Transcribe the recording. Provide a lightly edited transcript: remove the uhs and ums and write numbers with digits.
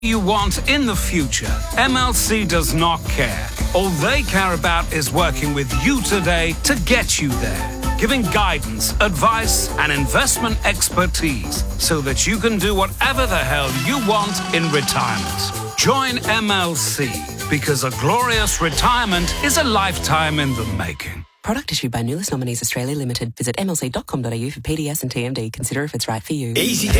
you want in the future, MLC does not care. All they care about is working with you today to get you there, giving guidance, advice, and investment expertise so that you can do whatever the hell you want in retirement. Join MLC, because a glorious retirement is a lifetime in the making. Product issued by Nulis Nominees Australia Limited. Visit mlc.com.au for PDS and TMD. Consider if it's right for you. Easy